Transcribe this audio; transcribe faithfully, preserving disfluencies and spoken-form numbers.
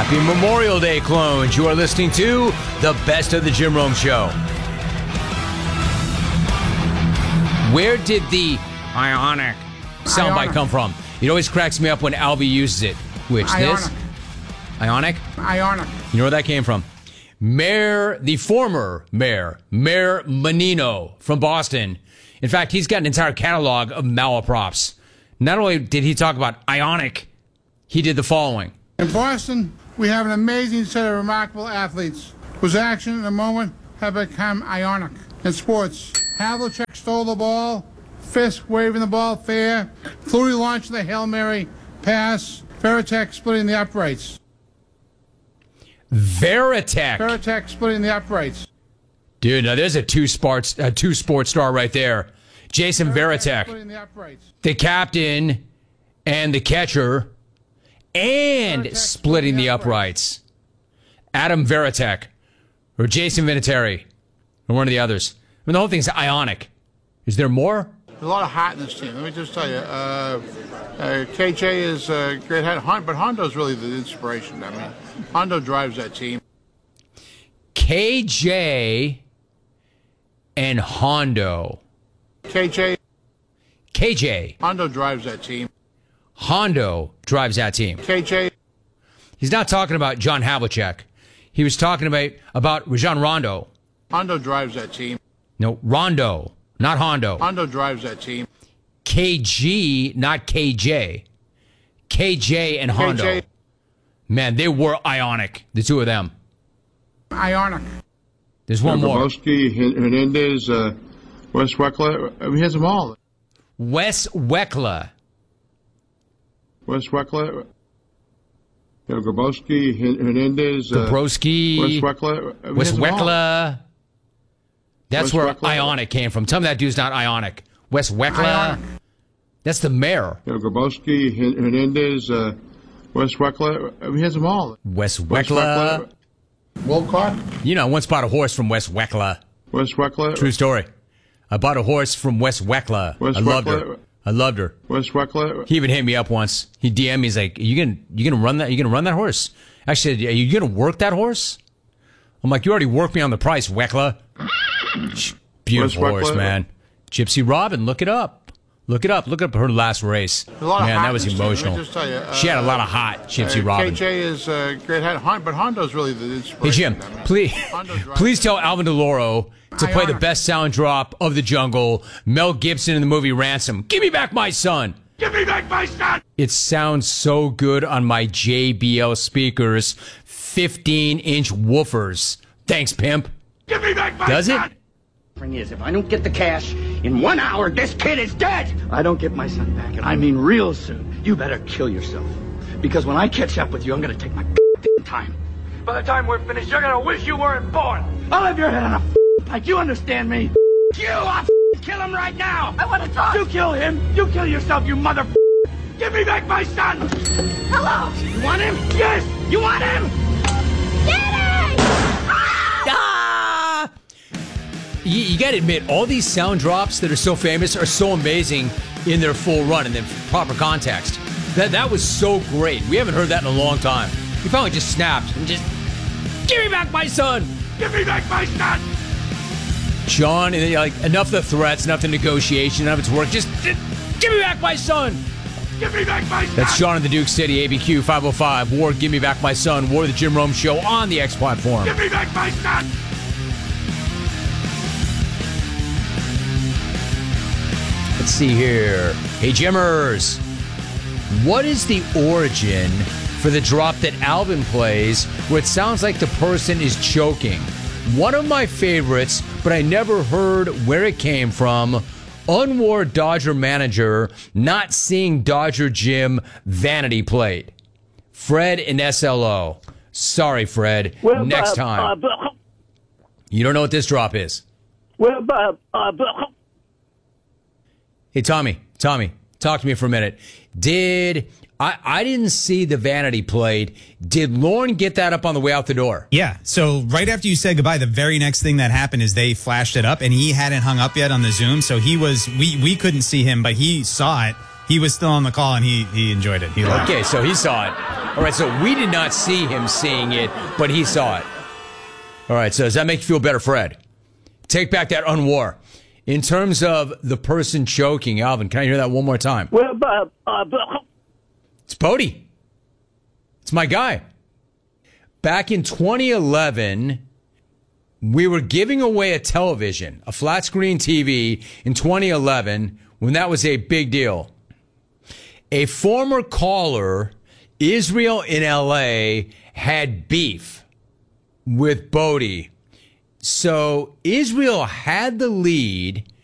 Happy Memorial Day, clones. You are listening to the Best of the Jim Rome Show. Where did the ionic soundbite come from? It always cracks me up when Alvy uses it. Which, Ionic. this? Ionic? Ionic. You know where that came from? Mayor, the former mayor, Mayor Menino from Boston. In fact, he's got an entire catalog of malaprops. Not only did he talk about ionic, he did the following. In Boston, we have an amazing set of remarkable athletes whose action in a moment have become ionic. In sports, Havlicek stole the ball, Fisk waving the ball fair, Flutie launching the Hail Mary pass, Veritek splitting the uprights. Veritek. Veritek splitting the uprights. Dude, now there's a two sports, a two sports star right there. Jason Veritek, splitting the uprights. the captain and the catcher, and Veritek splitting the uprights. Adam Veritek, or Jason Vinatieri, or one of the others. I mean, the whole thing's ionic. Is there more? There's a lot of heart in this team. Let me just tell you, uh, uh, K J is a great head, but Hondo's really the inspiration. I mean, Hondo drives that team. K J and Hondo. K J. K J. Hondo drives that team. Hondo drives that team. K J. He's not talking about John Havlicek. He was talking about, about Rajon Rondo. Hondo drives that team. No, Rondo, not Hondo. Hondo drives that team. K G, not K J. K J and Hondo. K J. Man, they were ionic, the two of them. Ionic. There's one more. Grabowski, Hernandez, uh, Wes Weckler. I mean, he has them all. Wes Weckler. Wes Weckler. You know, Grabowski, Hernandez. Uh, Gabrowski. Wes Weckler. I mean, Wes he has them all. Weckler. That's Wes where Weckler. ionic came from. Tell me that dude's not ionic. Wes Weckler. Ionic. That's the mayor. You know, Grabowski, Hernandez, uh, Wes Weckler. I mean, he has them all. Wes Wes Weckler. Weckler. Wilcock. You know, I once bought a horse from Wes Weckler. Wes Weckler. True story. I bought a horse from Wes Weckler. Wes I loved Weckler. her. I loved her. Wes Weckler. He even hit me up once. He D M'd me. He's like, "Are you gonna, you gonna run that? Are you gonna run that horse?" I said, "Are you gonna work that horse?" I'm like, "You already worked me on the price, Weckler." Beautiful Wes horse, Weckler. man. Gypsy Robin, look it up. Look it up. Look up her last race. A lot of Man, hot that was in this team. Let me emotional. just tell you, uh, She had a lot of hot, Gypsy uh, Robin. K J is a great head, but Hondo's really the inspiration. Hey, Jim, I mean, please, Hondo drives please it. tell Alvin DeLauro to play the Ionic. best sound drop of the jungle, Mel Gibson in the movie Ransom. Give me back my son. Give me back my son! It sounds so good on my J B L speakers, fifteen inch woofers. Thanks, pimp. Give me back my Does it? son! Thing is, if I don't get the cash, in one hour, this kid is dead. I don't get my son back, and I mean real soon. You better kill yourself. Because when I catch up with you, I'm gonna take my time. By the time we're finished, you're gonna wish you weren't born. I'll have your head on a pike. You understand me? You! I'll kill him right now! I want to talk! You kill him! You kill yourself, you mother... Give me back my son! Hello! You want him? Yes! You want him? Daddy! Ah! You, you got to admit, all these sound drops that are so famous are so amazing in their full run and in proper context. That that was so great. We haven't heard that in a long time. He finally just snapped and just, give me back my son! Give me back my son! John, and then you're like, enough of the threats, enough of the negotiation, enough of its work. Just, just give me back my son! Give me back my son! That's John in the Duke City, A B Q five oh five. War, Give Me Back My Son. War, the Jim Rome Show on the X platform. Give me back my son! Let's see here. Hey, Jimmers. What is the origin for the drop that Alvin plays where it sounds like the person is choking? One of my favorites, but I never heard where it came from. Unwar Dodger manager not seeing Dodger Jim vanity plate. Fred in S L O. Sorry, Fred. Well, Next uh, time. Uh, You don't know what this drop is. well, uh, uh, Hey, Tommy, Tommy, talk to me for a minute. Did I, I didn't see the vanity plate. Did Lauren get that up on the way out the door? Yeah. So right after you said goodbye, the very next thing that happened is they flashed it up, and he hadn't hung up yet on the Zoom. So he was, we, we couldn't see him, but he saw it. He was still on the call, and he, he enjoyed it. He liked it. Okay, so he saw it. All right, so we did not see him seeing it, but he saw it. All right, so does that make you feel better, Fred? Take back that unwar. In terms of the person choking, Alvin, can I hear that one more time? Well, uh, uh, It's Bodie. It's my guy. Back in twenty eleven, we were giving away a television, a flat screen T V in twenty eleven, when that was a big deal. A former caller, Israel in L A, had beef with Bodie. So Israel had the lead